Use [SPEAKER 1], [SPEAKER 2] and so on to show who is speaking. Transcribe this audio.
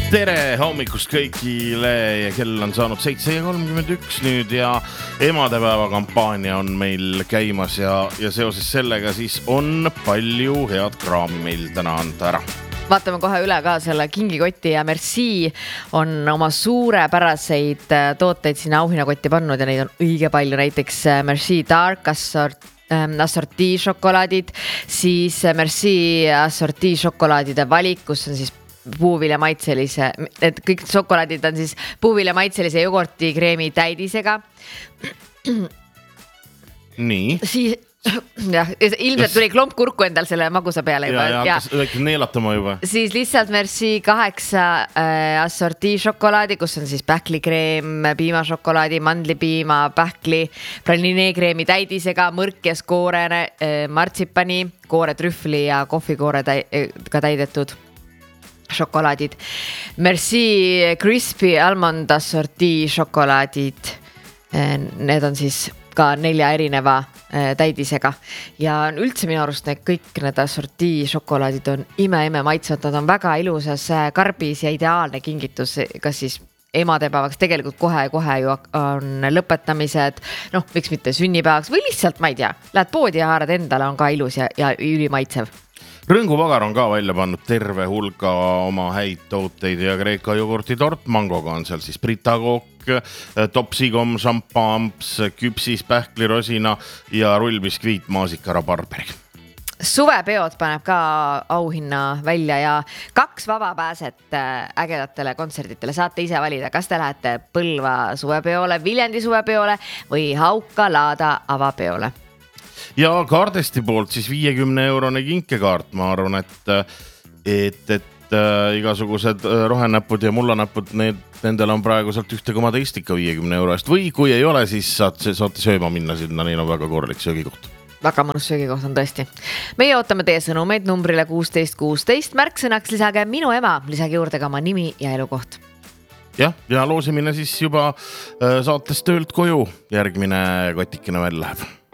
[SPEAKER 1] Tere hommikust kõigile ja kell on saanud 7:31 nüüd ja emadepäeva kampaania on meil käimas ja seoses sellega siis on palju head kraami meil täna anda ära.
[SPEAKER 2] Vaatame kohe üle ka selle kingikotti ja Merci on oma suurepäraseid tooteid sinna auhinnakotti pannud ja neid on õige palju, näiteks Merci Dark Assorti šokolaadid, siis Merci Assorti šokolaadide valik, kus on siis puuvilja maitselise, et kõik šokolaadid on siis puuvilja maitselise jogurti kreemi täidisega.
[SPEAKER 1] Nii.
[SPEAKER 2] Siis, jah, ilmselt tuli klomp kurku endal selle magusa peale juba.
[SPEAKER 1] Ja hakkas neelatama juba.
[SPEAKER 2] Siis lihtsalt Merci 8 assorti šokolaadi, kus on siis pähklikreem, piimašokolaadi, mandlipiima, pähkli, pralineekreemi täidisega, mõrkes koore, martsipani, koore trühvli ja kohvikoore ka täidetud šokolaadid. Merci Crispy Almond assorti šokolaadid. Need on siis ka 4 erineva täidisega ja üldse minu arust kõik need assorti šokolaadid on ime maitsvad, nad on väga ilusas karbis ja ideaalne kingitus, kas siis emadepäevaks, tegelikult kohe ju on lõpetamised, miks mitte sünnipäevaks või lihtsalt, ma ei tea, lähed poodi ja haarad endale, on ka ilus ja ülimaitsev.
[SPEAKER 1] Rõngupagar on ka välja pannud terve hulga oma häid tooteid ja Kreeka jogurtitort mangoga on seal siis Britakook, topsikom, šampaamps, küpsis, pähklirosina ja rullbiskviit maasikara barberi.
[SPEAKER 2] Suvepeod paneb ka auhinna välja ja 2 vabapääset ägedatele kontserditele saate ise valida, kas te lähete Põlva suvepeole, Viljandi suvepeole või Hauka Laada avapeole.
[SPEAKER 1] Ja kaardesti poolt siis 50-eurone kinkekaart, ma arvan, et igasugused rohenäpud ja mullanäpud, nendel on praegu sealt ühte koma teist ikka 50 euro eest või kui ei ole, siis saate sööma minna sinna, neil on väga korralik söögikoht. Väga
[SPEAKER 2] mõnus söögikoht on tõesti. Meie ootame teie sõnumeid numbrile 1616, märksõnaks lisage minu ema, lisage juurde ka oma nimi ja elukoht.
[SPEAKER 1] Ja loosimine siis juba saates töölt koju järgmine kotikene veel läheb.